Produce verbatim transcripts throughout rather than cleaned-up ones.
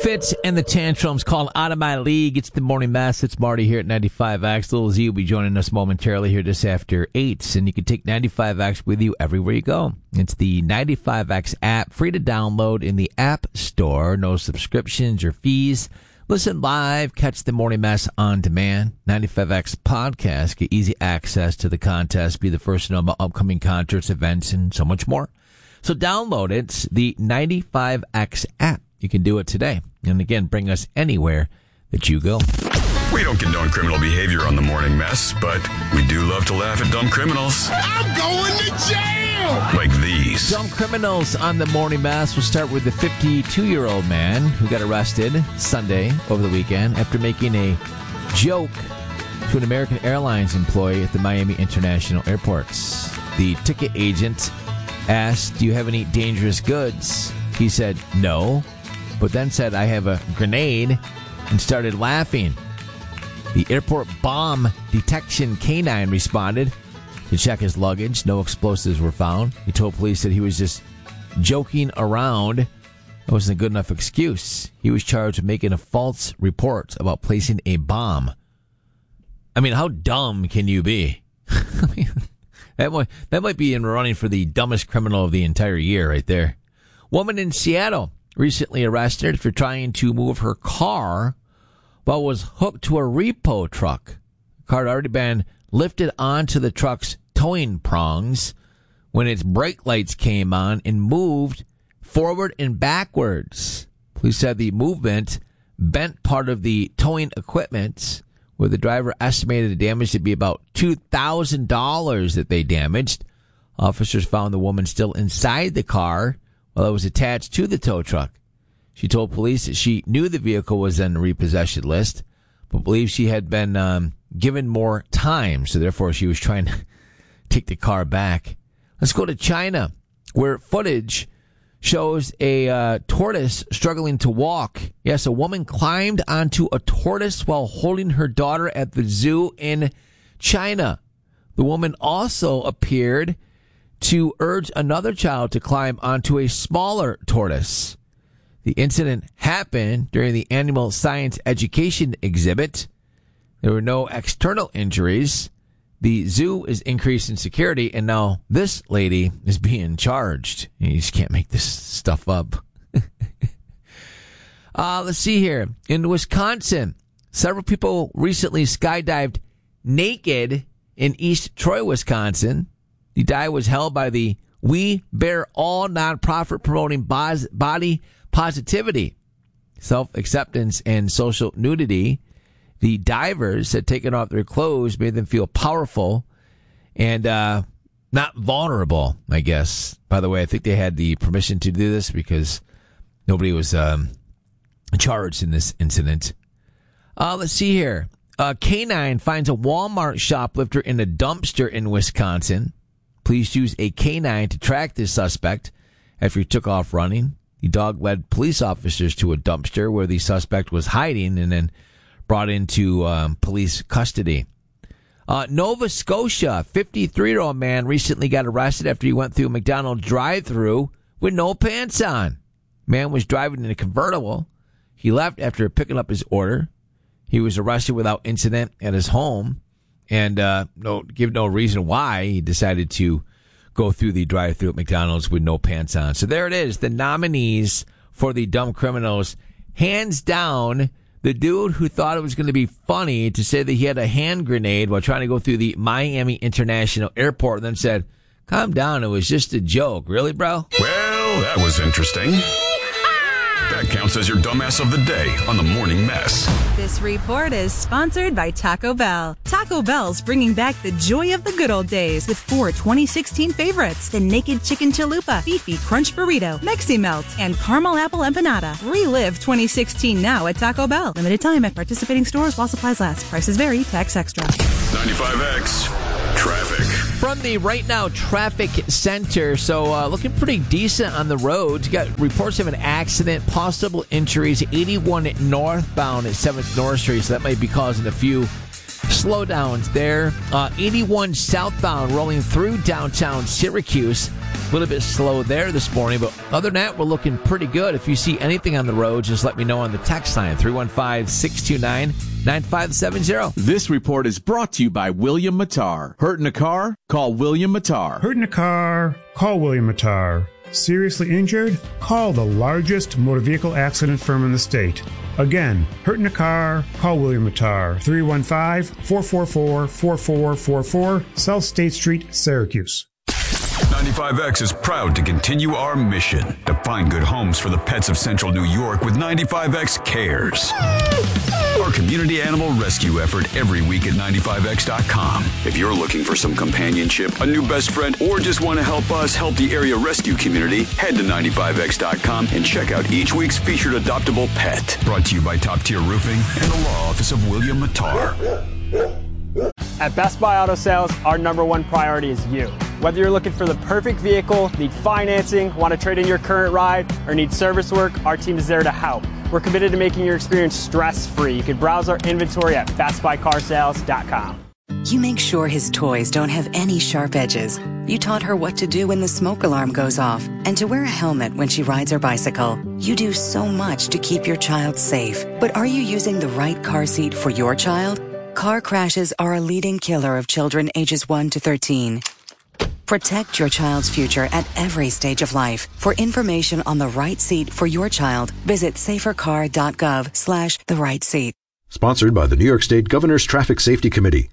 Fitz and the Tantrums called Out of My League. It's the Morning Mess. It's Marty here at ninety-five X. Little Z will be joining us momentarily here just after eight. And you can take ninety-five X with you everywhere you go. It's the ninety-five X app, free to download in the App Store. No subscriptions or fees. Listen live, catch the Morning Mess on demand. ninety-five X podcast, get easy access to the contest, be the first to know about upcoming concerts, events, and so much more. So download it. It's the ninety-five X app. You can do it today. And again, bring us anywhere that you go. We don't condone criminal behavior on the Morning Mess, but we do love to laugh at dumb criminals. I'm going to jail! Like these. Dumb criminals on the Morning Mess. We'll start with the fifty-two-year-old man who got arrested Sunday over the weekend after making a joke to an American Airlines employee at the Miami International Airports. The ticket agent asked, "Do you have any dangerous goods?" He said, "No," but then said, "I have a grenade," and started laughing. The airport bomb detection canine responded to check his luggage. No explosives were found. He told police that he was just joking around. That wasn't a good enough excuse. He was charged with making a false report about placing a bomb. I mean, how dumb can you be? that might, that might be in running for the dumbest criminal of the entire year right there. Woman in Seattle recently arrested for trying to move her car but was hooked to a repo truck. The car had already been lifted onto the truck's towing prongs when its brake lights came on and moved forward and backwards. Police said the movement bent part of the towing equipment, where the driver estimated the damage to be about two thousand dollars that they damaged. Officers found the woman still inside the car while it was attached to the tow truck. She told police that she knew the vehicle was on the repossession list, but believed she had been um, given more time, so therefore she was trying to take the car back. Let's go to China, where footage shows a uh, tortoise struggling to walk. Yes, a woman climbed onto a tortoise while holding her daughter at the zoo in China. The woman also appeared to urge another child to climb onto a smaller tortoise. The incident happened during the animal science education exhibit. There were no external injuries. The zoo is increasing security, and now this lady is being charged. You just can't make this stuff up. uh, let's see here. In Wisconsin, several people recently skydived naked in East Troy, Wisconsin. The dive was held by the We Bear All nonprofit promoting body positivity, self-acceptance, and social nudity. The divers had taken off their clothes, made them feel powerful and uh, not vulnerable, I guess. By the way, I think they had the permission to do this because nobody was um, charged in this incident. Uh, let's see here. A canine finds a Walmart shoplifter in a dumpster in Wisconsin. Police used a canine to track this suspect after he took off running. The dog led police officers to a dumpster where the suspect was hiding and then brought into um, police custody. Uh, Nova Scotia, fifty-three-year-old man recently got arrested after he went through a McDonald's drive-thru with no pants on. Man was driving in a convertible. He left after picking up his order. He was arrested without incident at his home. And uh, no, give no reason why he decided to go through the drive-thru at McDonald's with no pants on. So there it is, the nominees for the dumb criminals. Hands down, the dude who thought it was going to be funny to say that he had a hand grenade while trying to go through the Miami International Airport, and then said, "Calm down, it was just a joke." Really, bro? Well, that was interesting. That counts as your dumbass of the day on the Morning Mess. This report is sponsored by Taco Bell. Taco Bell's bringing back the joy of the good old days with four twenty sixteen favorites: the Naked Chicken Chalupa, Beefy Crunch Burrito, Mexi Melt, and Caramel Apple Empanada. Relive twenty sixteen now at Taco Bell. Limited time at participating stores while supplies last. Prices vary. Tax extra. ninety-five X Traffic. From the Right Now Traffic Center, so uh, looking pretty decent on the roads. You got reports of an accident, possible injuries, eighty-one northbound at seventh North Street, so that might be causing a few slowdowns there. Uh, eighty-one southbound rolling through downtown Syracuse. A little bit slow there this morning, but other than that, we're looking pretty good. If you see anything on the road, just let me know on the text line, three one five, six two nine, nine five seven zero. This report is brought to you by William Matar. Hurt in a car? Call William Matar. Hurt in a car? Call William Matar. Seriously injured? Call the largest motor vehicle accident firm in the state. Again, hurt in a car? Call William Matar. three one five, four four four, four four four four, South State Street, Syracuse. ninety-five X is proud to continue our mission to find good homes for the pets of Central New York with ninety-five X Cares. Our community animal rescue effort every week at ninety-five X dot com. If you're looking for some companionship, a new best friend, or just want to help us help the area rescue community, head to ninety-five X dot com and check out each week's featured adoptable pet. Brought to you by Top Tier Roofing and the Law Office of William Matar. At Best Buy Auto Sales, our number one priority is you. Whether you're looking for the perfect vehicle, need financing, want to trade in your current ride, or need service work, our team is there to help. We're committed to making your experience stress-free. You can browse our inventory at best buy car sales dot com. You make sure his toys don't have any sharp edges. You taught her what to do when the smoke alarm goes off and to wear a helmet when she rides her bicycle. You do so much to keep your child safe. But are you using the right car seat for your child? Car crashes are a leading killer of children ages one to thirteen. Protect your child's future at every stage of life. For information on the right seat for your child, visit safercar dot gov slash the right seat. Sponsored by the New York State Governor's Traffic Safety Committee.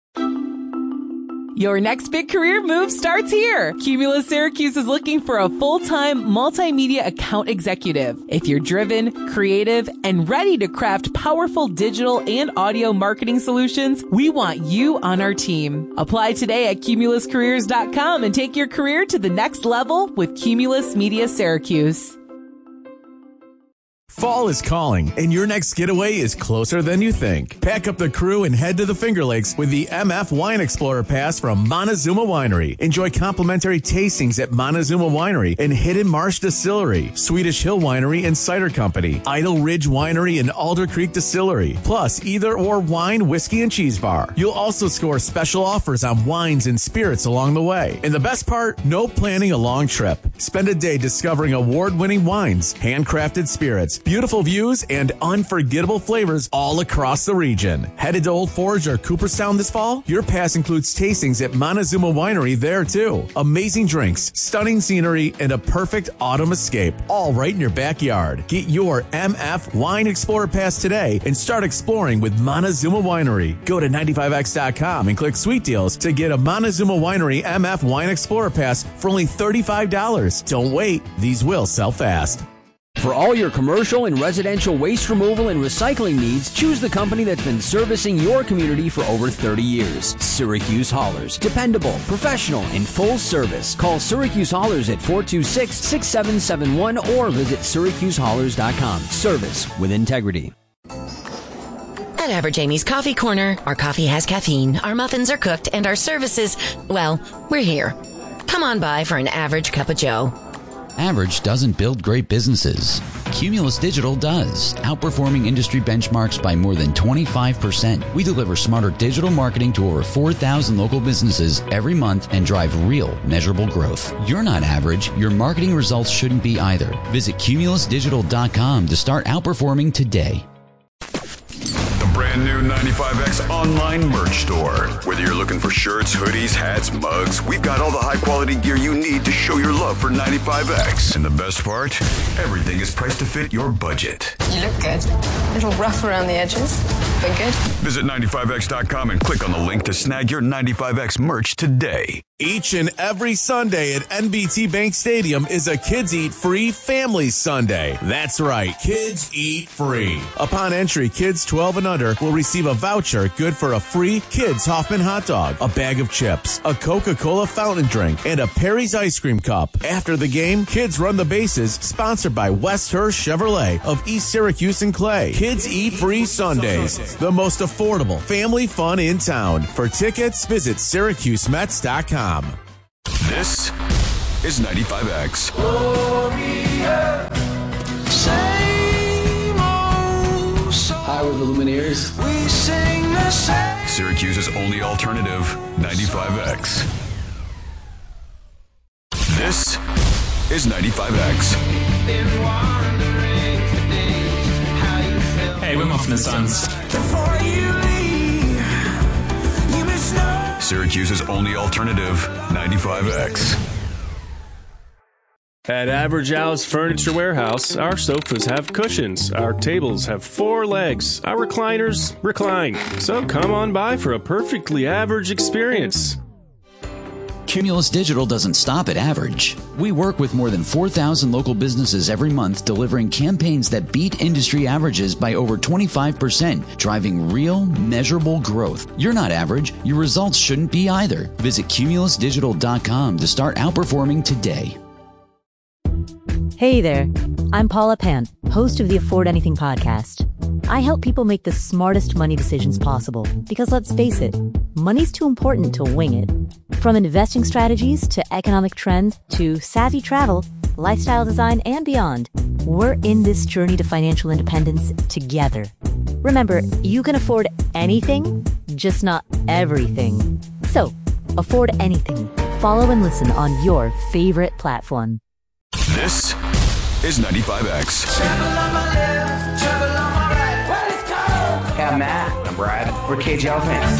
Your next big career move starts here. Cumulus Syracuse is looking for a full-time multimedia account executive. If you're driven, creative, and ready to craft powerful digital and audio marketing solutions, we want you on our team. Apply today at cumulus careers dot com and take your career to the next level with Cumulus Media Syracuse. Fall is calling, and your next getaway is closer than you think. Pack up the crew and head to the Finger Lakes with the M F Wine Explorer Pass from Montezuma Winery. Enjoy complimentary tastings at Montezuma Winery and Hidden Marsh Distillery, Swedish Hill Winery and Cider Company, Idle Ridge Winery and Alder Creek Distillery, plus either or wine, whiskey, and cheese bar. You'll also score special offers on wines and spirits along the way. And the best part, no planning a long trip. Spend a day discovering award-winning wines, handcrafted spirits, beautiful views, and unforgettable flavors all across the region. Headed to Old Forge or Cooperstown this fall? Your pass includes tastings at Montezuma Winery there too. Amazing drinks, stunning scenery, and a perfect autumn escape, all right in your backyard. Get your M F Wine Explorer Pass today and start exploring with Montezuma Winery. Go to ninety-five X dot com and click Sweet Deals to get a Montezuma Winery M F Wine Explorer Pass for only thirty-five dollars. Don't wait, these will sell fast. For all your commercial and residential waste removal and recycling needs, choose the company that's been servicing your community for over thirty years. Syracuse Haulers. Dependable, professional, and full service. Call Syracuse Haulers at four two six, six seven seven one or visit syracuse haulers dot com. Service with integrity. At Average Amy's Coffee Corner, our coffee has caffeine, our muffins are cooked, and our services, well, we're here. Come on by for an average cup of joe. Average doesn't build great businesses. Cumulus Digital does, outperforming industry benchmarks by more than twenty-five percent. We deliver smarter digital marketing to over four thousand local businesses every month and drive real, measurable growth. You're not average. Your marketing results shouldn't be either. Visit cumulus digital dot com to start outperforming today. Brand new ninety-five X online merch store. Whether you're looking for shirts, hoodies, hats, mugs, we've got all the high quality gear you need to show your love for ninety-five X. And the best part, everything is priced to fit your budget. You look good. A little rough around the edges, but good. Visit ninety-five X dot com and click on the link to snag your ninety-five X merch today. Each and every Sunday at N B T Bank Stadium is a Kids Eat Free Family Sunday. That's right, Kids Eat Free. Upon entry, kids twelve and under will receive a voucher good for a free Kids Hoffman hot dog, a bag of chips, a Coca-Cola fountain drink, and a Perry's ice cream cup. After the game, Kids Run the Bases, sponsored by West Hurst Chevrolet of East Syracuse and Clay. Kids Eat Free Sundays, the most affordable family fun in town. For tickets, visit syracuse mets dot com. This is ninety-five X. Hi, we're the Lumineers. We sing the same. Syracuse's only alternative, ninety-five X. This is ninety-five X. Hey, we're Muffin and Sons. Syracuse's only alternative, ninety-five X. At Average Al's Furniture Warehouse, our sofas have cushions, our tables have four legs, our recliners recline. So come on by for a perfectly average experience. Cumulus Digital doesn't stop at average. We work with more than four thousand local businesses every month, delivering campaigns that beat industry averages by over twenty-five percent, driving real, measurable growth. You're not average. Your results shouldn't be either. Visit cumulus digital dot com to start outperforming today. Hey there, I'm Paula Pant, host of the Afford Anything podcast. I help people make the smartest money decisions possible because, let's face it, money's too important to wing it. From investing strategies to economic trends to savvy travel, lifestyle design, and beyond, we're in this journey to financial independence together. Remember, you can afford anything, just not everything. So, afford anything. Follow and listen on your favorite platform. This is ninety-five X. Hey, I'm Matt. I'm Brad. We're K J L fans.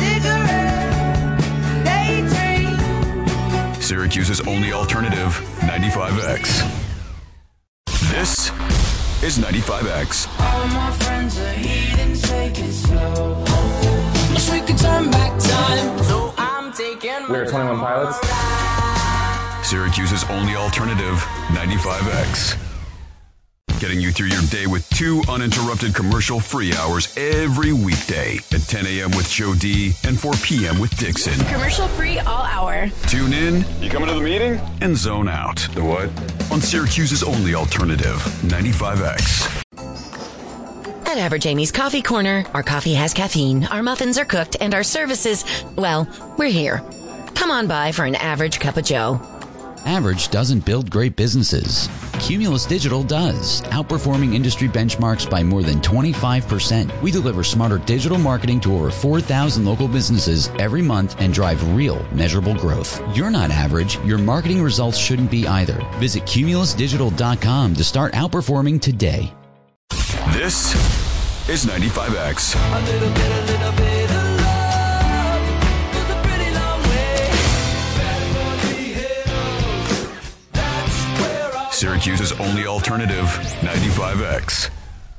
Syracuse's only alternative, ninety-five X. This is ninety-five X. All my friends are heathens, take it slow. Wish we could turn back time. So I'm taking. We're twenty-one Pilots. Syracuse's only alternative, ninety-five X. Getting you through your day with two uninterrupted commercial-free hours every weekday at ten a.m. with Joe D and four p.m. with Dixon. Commercial-free all hour. Tune in. You coming to the meeting? And zone out. The what? On Syracuse's only alternative, ninety-five X. At Average Amy's Coffee Corner, our coffee has caffeine, our muffins are cooked, and our services, well, we're here. Come on by for an average cup of joe. Average doesn't build great businesses. Cumulus Digital does, outperforming industry benchmarks by more than twenty-five percent. We deliver smarter digital marketing to over four thousand local businesses every month and drive real, measurable growth. You're not average. Your marketing results shouldn't be either. Visit cumulus digital dot com to start outperforming today. This is ninety-five X. A little bit, a little bit of love goes a pretty long way. Beverly Hills, that's where I Syracuse's only alternative, ninety-five X.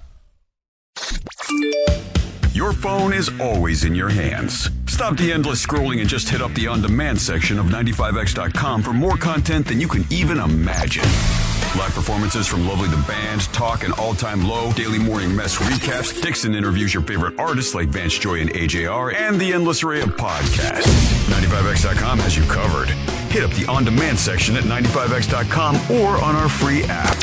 Your phone is always in your hands. Stop the endless scrolling and just hit up the on-demand section of ninety-five X dot com for more content than you can even imagine. Live performances from Lovely the Band, Talk and All Time Low, Daily Morning Mess recaps, Dixon interviews your favorite artists like Vance Joy and A J R, and the endless array of podcasts. ninety-five X dot com has you covered. Hit up the on-demand section at ninety-five X dot com or on our free app.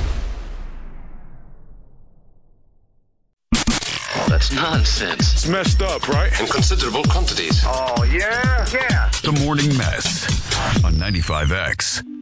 That's nonsense. It's messed up, right? In considerable quantities. Oh, yeah? Yeah. The Morning Mess on ninety-five X.